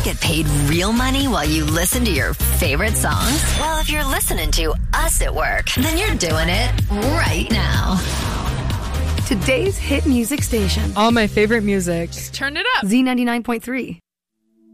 Want to get paid real money while you listen to your favorite songs? Well, if you're listening to us at work, then you're doing it right now. Today's hit music station. All my favorite music. Turn it up. Z99.3.